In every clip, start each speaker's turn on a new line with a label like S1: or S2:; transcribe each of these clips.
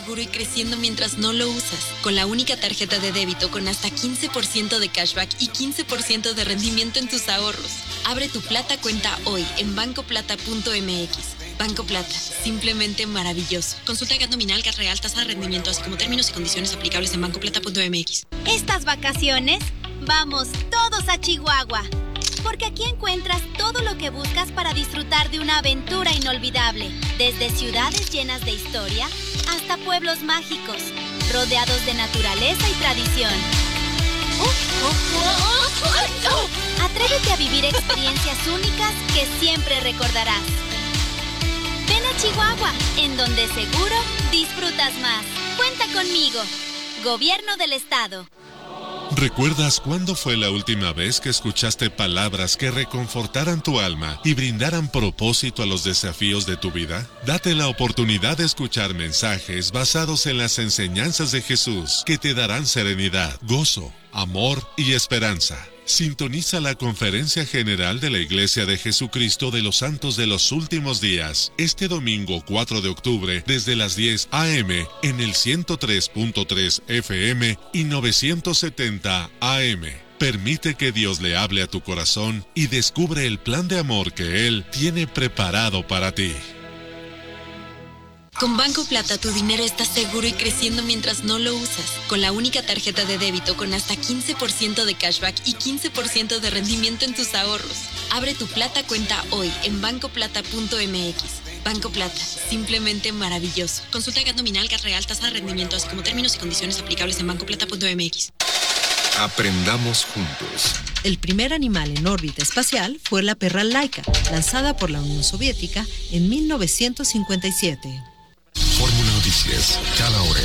S1: Seguro y creciendo mientras no lo usas. Con la única tarjeta de débito con hasta 15% de cashback y 15% de rendimiento en tus ahorros. Abre tu Plata cuenta hoy en bancoplata.mx. Banco Plata, simplemente maravilloso. Consulta GAT nominal, GAT real, tasa de rendimiento, así como términos y condiciones aplicables en bancoplata.mx.
S2: Estas vacaciones, vamos todos a Chihuahua. Porque aquí encuentras todo lo que buscas para disfrutar de una aventura inolvidable. Desde ciudades llenas de historia hasta pueblos mágicos, rodeados de naturaleza y tradición. Atrévete a vivir experiencias únicas que siempre recordarás. Ven a Chihuahua, en donde seguro disfrutas más. Cuenta conmigo. Gobierno del Estado.
S3: ¿Recuerdas cuándo fue la última vez que escuchaste palabras que reconfortaran tu alma y brindaran propósito a los desafíos de tu vida? Date la oportunidad de escuchar mensajes basados en las enseñanzas de Jesús que te darán serenidad, gozo, amor y esperanza. Sintoniza la Conferencia General de la Iglesia de Jesucristo de los Santos de los Últimos Días, este domingo 4 de octubre, desde las 10 a.m. en el 103.3 FM y 970 AM. Permite que Dios le hable a tu corazón y descubre el plan de amor que Él tiene preparado para ti.
S1: Con Banco Plata tu dinero está seguro y creciendo mientras no lo usas. Con la única tarjeta de débito con hasta 15% de cashback y 15% de rendimiento en tus ahorros. Abre tu Plata cuenta hoy en bancoplata.mx. Banco Plata, simplemente maravilloso. Consulta GAT nominal, GAT real, tasa de rendimiento, así como términos y condiciones aplicables en bancoplata.mx.
S4: Aprendamos juntos.
S5: El primer animal en órbita espacial fue la perra Laika, lanzada por la Unión Soviética en 1957.
S4: Fórmula Noticias, cada hora.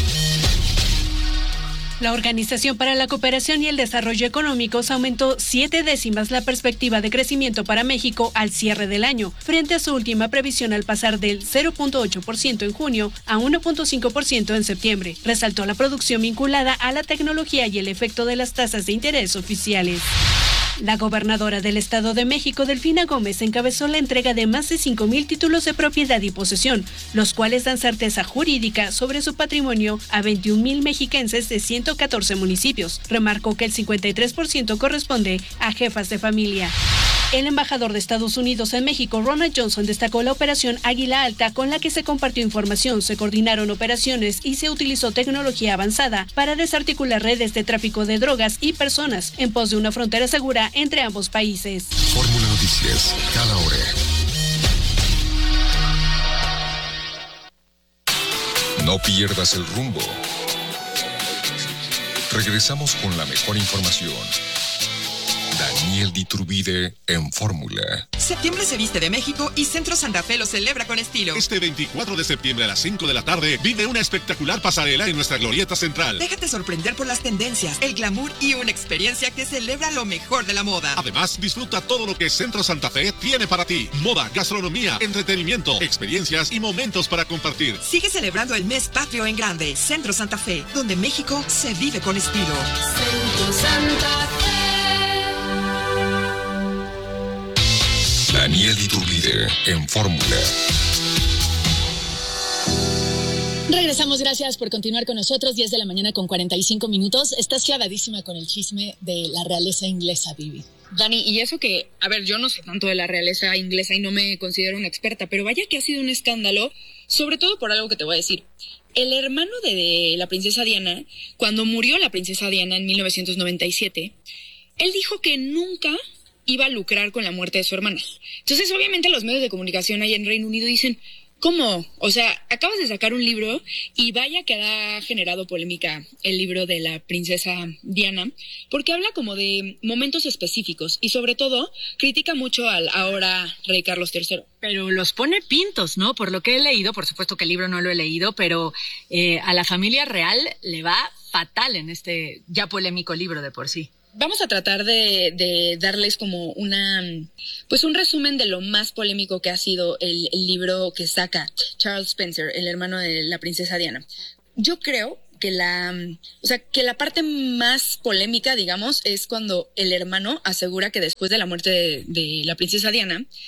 S6: La Organización para la Cooperación y el Desarrollo Económicos aumentó 7 décimas la perspectiva de crecimiento para México al cierre del año, frente a su última previsión al pasar del 0.8% en junio a 1.5% en septiembre. Resaltó la producción vinculada a la tecnología y el efecto de las tasas de interés oficiales. La gobernadora del Estado de México, Delfina Gómez, encabezó la entrega de más de 5,000 títulos de propiedad y posesión, los cuales dan certeza jurídica sobre su patrimonio a 21,000 mexiquenses de 114 municipios. Remarcó que el 53% corresponde a jefas de familia. El embajador de Estados Unidos en México, Ronald Johnson, destacó la operación Águila Alta, con la que se compartió información, se coordinaron operaciones y se utilizó tecnología avanzada para desarticular redes de tráfico de drogas y personas en pos de una frontera segura entre ambos países.
S4: Fórmula Noticias, cada hora. No pierdas el rumbo. Regresamos con la mejor información. Daniel Diturbide en Fórmula.
S7: Septiembre se viste de México y Centro Santa Fe lo celebra con estilo.
S8: Este 24 de septiembre a las 5 de la tarde vive una espectacular pasarela en nuestra glorieta central.
S7: Déjate sorprender por las tendencias, el glamour y una experiencia que celebra lo mejor de la moda.
S8: Además, disfruta todo lo que Centro Santa Fe tiene para ti. Moda, gastronomía, entretenimiento, experiencias y momentos para compartir.
S7: Sigue celebrando el mes patrio en grande. Centro Santa Fe, donde México se vive con estilo.
S9: Centro Santa Fe.
S4: Daniel Diturbide en Fórmula.
S10: Regresamos, gracias por continuar con nosotros. 10 de la mañana con 45 minutos. Estás clavadísima con el chisme de la realeza inglesa, Vivi.
S11: Dani, y eso que, a ver, yo no sé tanto de la realeza inglesa y no me considero una experta, pero vaya que ha sido un escándalo, sobre todo por algo que te voy a decir. El hermano de la princesa Diana, cuando murió la princesa Diana en 1997, él dijo que nunca iba a lucrar con la muerte de su hermana. Entonces, obviamente, los medios de comunicación allá en Reino Unido dicen, ¿cómo? O sea, acabas de sacar un libro y vaya que ha generado polémica el libro de la princesa Diana, porque habla como de momentos específicos y sobre todo critica mucho al ahora rey Carlos III.
S10: Pero los pone pintos, ¿no? Por lo que he leído, por supuesto que el libro no lo he leído, pero a la familia real le va fatal en este ya polémico libro de por sí.
S11: Vamos a tratar de darles como un resumen de lo más polémico que ha sido el libro que saca Charles Spencer, el hermano de la princesa Diana. Yo creo que la parte más polémica, digamos, es cuando el hermano asegura que después de la muerte de la princesa Diana,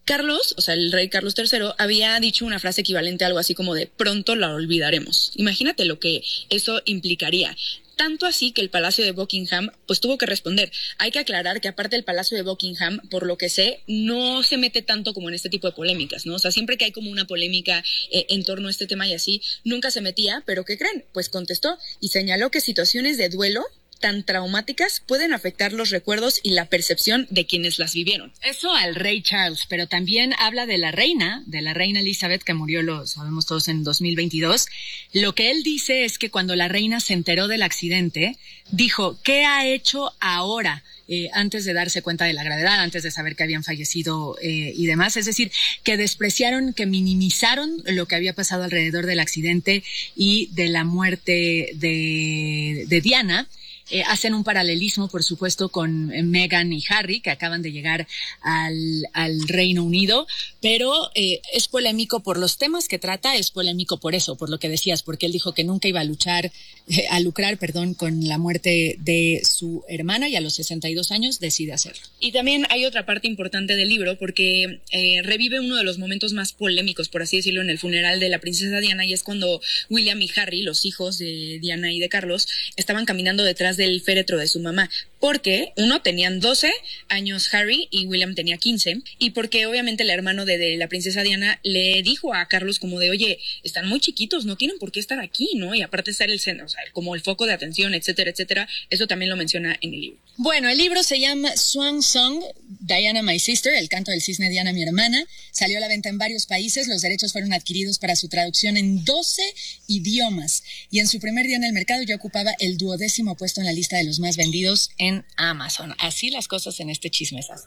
S11: Carlos, o sea, el rey Carlos III, había dicho una frase equivalente a algo así como de pronto la olvidaremos. Imagínate lo que eso implicaría. Tanto así que el Palacio de Buckingham pues tuvo que responder. Hay que aclarar que aparte el Palacio de Buckingham, por lo que sé, no se mete tanto como en este tipo de polémicas, ¿no? O sea, siempre que hay como una polémica en torno a este tema y así, nunca se metía, pero ¿qué creen? Pues contestó y señaló que situaciones de duelo tan traumáticas pueden afectar los recuerdos y la percepción de quienes las vivieron.
S10: Eso al rey Charles, pero también habla de la reina Elizabeth, que murió, lo sabemos todos, en 2022. Lo que él dice es que cuando la reina se enteró del accidente, dijo, ¿qué ha hecho ahora? Antes de darse cuenta de la gravedad, antes de saber que habían fallecido y demás. Es decir, que despreciaron, que minimizaron lo que había pasado alrededor del accidente y de la muerte de Diana. Hacen un paralelismo, por supuesto, con Meghan y Harry, que acaban de llegar al Reino Unido, pero es polémico por los temas que trata, es polémico por eso, por lo que decías, porque él dijo que nunca iba a lucrar con la muerte de su hermana, y a los 62 años decide hacerlo.
S11: Y también hay otra parte importante del libro, porque revive uno de los momentos más polémicos, por así decirlo, en el funeral de la princesa Diana, y es cuando William y Harry, los hijos de Diana y de Carlos, estaban caminando detrás del féretro de su mamá, porque uno tenían 12 años Harry y William tenía 15, y porque obviamente el hermano de la princesa Diana le dijo a Carlos como de, oye, están muy chiquitos, no tienen por qué estar aquí, ¿no? Y aparte estar el centro, o sea, como el foco de atención, etcétera, etcétera. Eso también lo menciona en el libro.
S10: Bueno, el libro se llama Swan Song, Diana My Sister, el canto del cisne Diana mi hermana. Salió a la venta en varios países, los derechos fueron adquiridos para su traducción en 12 idiomas, y en su primer día en el mercado ya ocupaba el 12º puesto en la lista de los más vendidos en Amazon. Así las cosas en este chismesazo.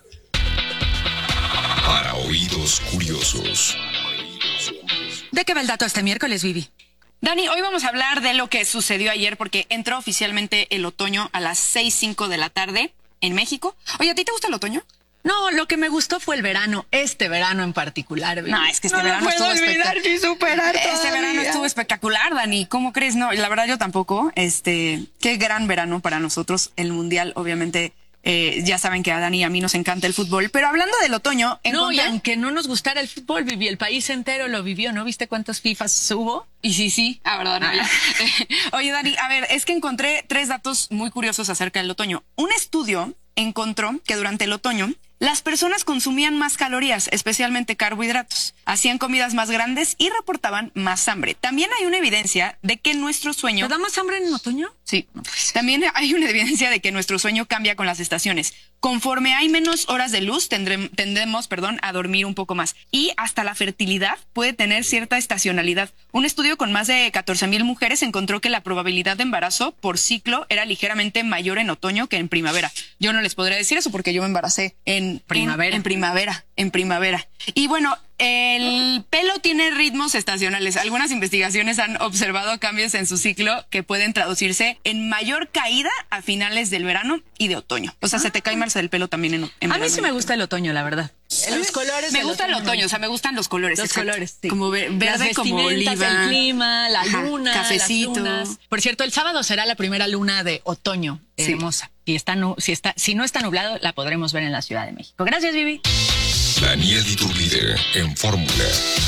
S4: Para oídos curiosos.
S12: ¿De qué va el dato este miércoles, Vivi?
S13: Dani, hoy vamos a hablar de lo que sucedió ayer, porque entró oficialmente el otoño a las 6:05 de la tarde en México. Oye, ¿a ti te gusta el otoño?
S12: No, lo que me gustó fue el verano, este verano en particular.
S13: No, es que este verano estuvo espectacular. Este verano estuvo espectacular, Dani. ¿Cómo crees? No, la verdad yo tampoco. Qué gran verano para nosotros. El Mundial, obviamente, ya saben que a Dani y a mí nos encanta el fútbol. Pero hablando del otoño...
S12: No, y aunque no nos gustara el fútbol, Vivi, el país entero lo vivió. ¿No viste cuántas FIFAs hubo?
S13: Y sí. Verdad, no. Oye, Dani, a ver, es que encontré 3 datos muy curiosos acerca del otoño. Un estudio encontró que durante el otoño las personas consumían más calorías, especialmente carbohidratos, hacían comidas más grandes y reportaban más hambre. También hay una evidencia de que nuestro sueño...
S12: ¿Te da más hambre en otoño?
S13: Sí. También hay una evidencia de que nuestro sueño cambia con las estaciones. Conforme hay menos horas de luz, tendemos a dormir un poco más. Y hasta la fertilidad puede tener cierta estacionalidad. Un estudio con más de 14,000 mujeres encontró que la probabilidad de embarazo por ciclo era ligeramente mayor en otoño que en primavera. Yo no les podría decir eso porque yo me embaracé en primavera. Y bueno, el pelo tiene ritmos estacionales. Algunas investigaciones han observado cambios en su ciclo que pueden traducirse en mayor caída a finales del verano y de otoño. O sea, se te cae más el pelo también en verano.
S12: A mí sí me gusta el otoño, la verdad. Los colores.
S13: Me gusta el otoño, o sea, me gustan los colores.
S12: Los colores, sí.
S13: Como verde, como oliva.
S12: El clima, la luna,
S13: cafecito.
S12: Las lunas. Por cierto, el sábado será la primera luna de otoño hermosa. Sí. Si no está nublado, la podremos ver en la Ciudad de México. Gracias, Vivi.
S4: Daniel Iturbide en Fórmula.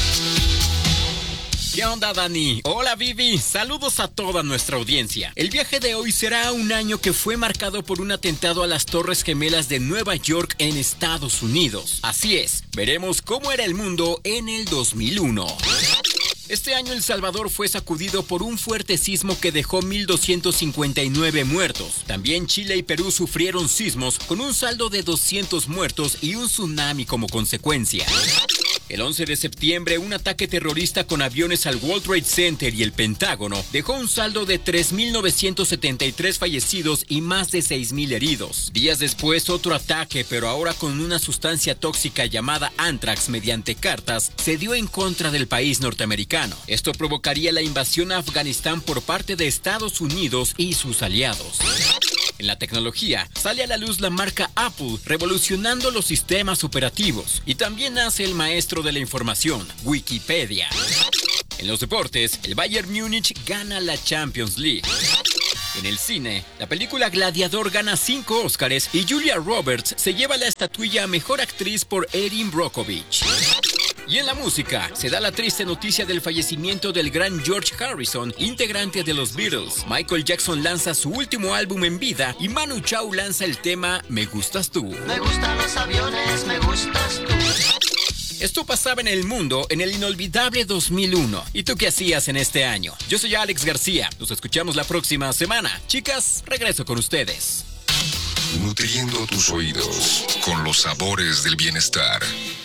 S14: ¿Qué onda, Dani? Hola, Vivi. Saludos a toda nuestra audiencia. El viaje de hoy será un año que fue marcado por un atentado a las Torres Gemelas de Nueva York en Estados Unidos. Así es, veremos cómo era el mundo en el 2001. Este año El Salvador fue sacudido por un fuerte sismo que dejó 1,259 muertos. También Chile y Perú sufrieron sismos con un saldo de 200 muertos y un tsunami como consecuencia. El 11 de septiembre, un ataque terrorista con aviones al World Trade Center y el Pentágono dejó un saldo de 3,973 fallecidos y más de 6,000 heridos. Días después, otro ataque, pero ahora con una sustancia tóxica llamada Anthrax mediante cartas, se dio en contra del país norteamericano. Esto provocaría la invasión a Afganistán por parte de Estados Unidos y sus aliados. En la tecnología, sale a la luz la marca Apple, revolucionando los sistemas operativos. Y también nace el maestro de la información, Wikipedia. En los deportes, el Bayern Múnich gana la Champions League. En el cine, la película Gladiador gana 5 Óscares y Julia Roberts se lleva la estatuilla a Mejor Actriz por Erin Brockovich. Y en la música, se da la triste noticia del fallecimiento del gran George Harrison, integrante de los Beatles. Michael Jackson lanza su último álbum en vida y Manu Chao lanza el tema Me Gustas Tú.
S15: Me gustan los aviones, me gustas tú.
S14: Esto pasaba en el mundo en el inolvidable 2001. ¿Y tú qué hacías en este año? Yo soy Alex García. Nos escuchamos la próxima semana. Chicas, regreso con ustedes.
S4: Nutriendo tus oídos con los sabores del bienestar.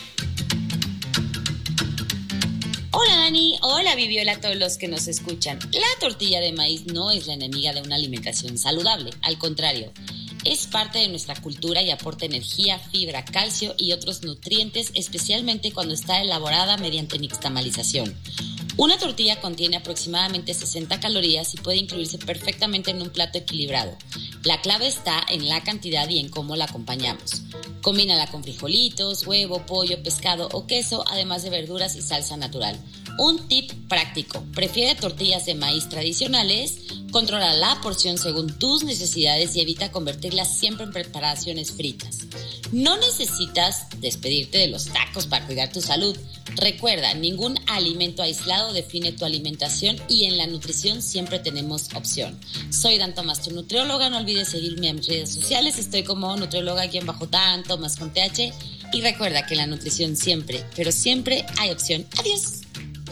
S16: Hola Dani, hola Vivi, hola a todos los que nos escuchan. La tortilla de maíz no es la enemiga de una alimentación saludable, al contrario, es parte de nuestra cultura y aporta energía, fibra, calcio y otros nutrientes, especialmente cuando está elaborada mediante nixtamalización. Una tortilla contiene aproximadamente 60 calorías y puede incluirse perfectamente en un plato equilibrado. La clave está en la cantidad y en cómo la acompañamos. Combínala con frijolitos, huevo, pollo, pescado o queso, además de verduras y salsa natural. Un tip práctico: prefiere tortillas de maíz tradicionales, controla la porción según tus necesidades y evita convertirlas siempre en preparaciones fritas. No necesitas despedirte de los tacos para cuidar tu salud. Recuerda, ningún alimento aislado define tu alimentación y en la nutrición siempre tenemos opción. Soy Dan Tomás, tu nutrióloga. No olvides seguirme en mis redes sociales. Estoy como nutrióloga_Dan Tomás con TH. Y recuerda que en la nutrición siempre, pero siempre hay opción. Adiós.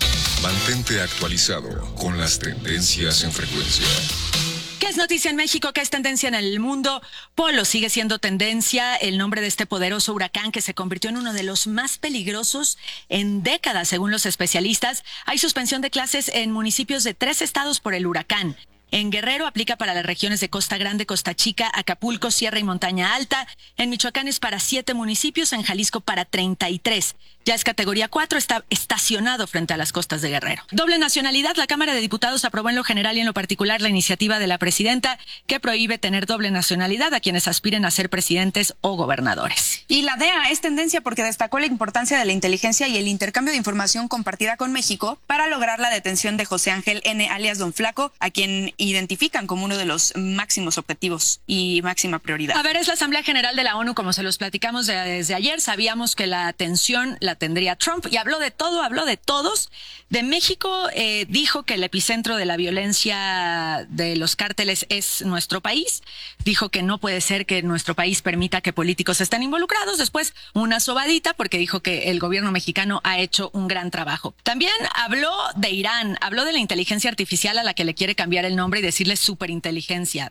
S4: Mantente actualizado con las tendencias en frecuencia.
S12: ¿Qué es noticia en México? ¿Qué es tendencia en el mundo? Polo sigue siendo tendencia, el nombre de este poderoso huracán que se convirtió en uno de los más peligrosos en décadas, según los especialistas. Hay suspensión de clases en municipios de 3 estados por el huracán. En Guerrero aplica para las regiones de Costa Grande, Costa Chica, Acapulco, Sierra y Montaña Alta. En Michoacán es para 7 municipios, en Jalisco para 33. Ya es categoría 4, está estacionado frente a las costas de Guerrero. Doble nacionalidad. La Cámara de Diputados aprobó en lo general y en lo particular la iniciativa de la presidenta que prohíbe tener doble nacionalidad a quienes aspiren a ser presidentes o gobernadores.
S13: Y la DEA es tendencia porque destacó la importancia de la inteligencia y el intercambio de información compartida con México para lograr la detención de José Ángel N., alias Don Flaco, a quien identifican como uno de los máximos objetivos y máxima prioridad.
S12: A ver, es la Asamblea General de la ONU, como se los platicamos desde ayer. Sabíamos que la atención la tendría Trump y habló de todo, habló de todos. De México dijo que el epicentro de la violencia de los cárteles es nuestro país. Dijo que no puede ser que nuestro país permita que políticos estén involucrados. Después una sobadita porque dijo que el gobierno mexicano ha hecho un gran trabajo. También habló de Irán, habló de la inteligencia artificial a la que le quiere cambiar el nombre y decirle superinteligencia,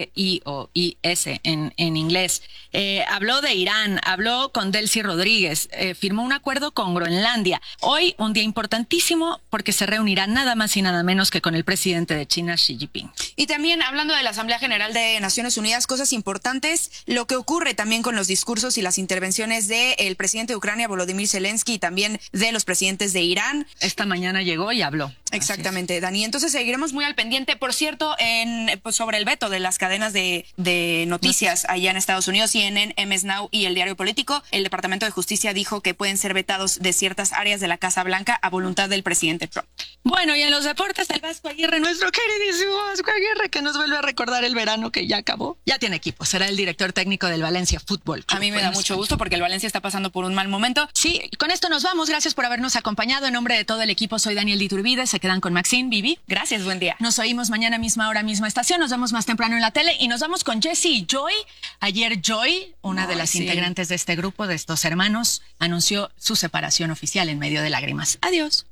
S12: S-I-O-I-S en inglés. Habló de Irán, habló con Delcy Rodríguez, firmó un acuerdo con Groenlandia. Hoy un día importantísimo porque se reunirá nada más y nada menos que con el presidente de China, Xi Jinping.
S13: Y también hablando de la Asamblea General de Naciones Unidas, cosas importantes, lo que ocurre también con los discursos y las intervenciones del presidente de Ucrania, Volodymyr Zelensky, y también de los presidentes de Irán.
S12: Esta mañana llegó y habló.
S13: Exactamente, Dani. Entonces seguiremos muy al pendiente. Por cierto, sobre el veto de las cadenas de noticias allá en Estados Unidos, CNN, MS Now y el Diario Político, el Departamento de Justicia dijo que pueden ser vetados de ciertas áreas de la Casa Blanca a voluntad del presidente Trump.
S12: Bueno, y en los deportes, el Vasco Aguirre, nuestro queridísimo Vasco Aguirre, que nos vuelve a recordar el verano que ya acabó. Ya tiene equipo, será el director técnico del Valencia Fútbol Club.
S13: A mí me da mucho gusto porque el Valencia está pasando por un mal momento.
S12: Sí, con esto nos vamos. Gracias por habernos acompañado. En nombre de todo el equipo, soy Daniel Diturbide. Se quedan con Maxine, Vivi.
S13: Gracias, buen día.
S12: Nos oímos mañana misma hora, misma estación. Nos vemos más temprano en la tele y nos vamos con Jessie y Joy. Ayer Joy, una de las integrantes de este grupo, de estos hermanos, anunció su separación oficial en medio de lágrimas. Adiós.